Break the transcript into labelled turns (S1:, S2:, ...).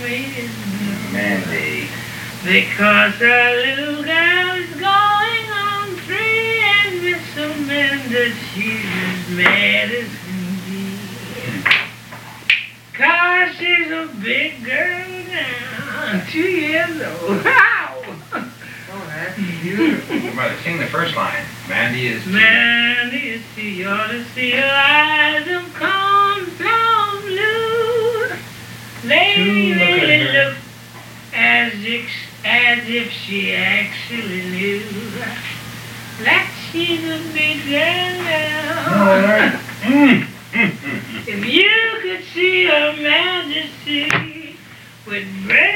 S1: waiting.
S2: Mandy.
S1: Because our little girl is going on free, and Miss Amanda, she's as mad as can be. 'Cause she's a big girl now, 2 years old. Wow!
S3: Oh, that's beautiful.
S2: Brother, sing the first line. Mandy is...
S1: Mandy is you ought to see her eyes of cornflower blue. They
S2: Look at
S1: really
S2: her.
S1: look as if she actually knew that she's a big girl now. If you could see her majesty with bread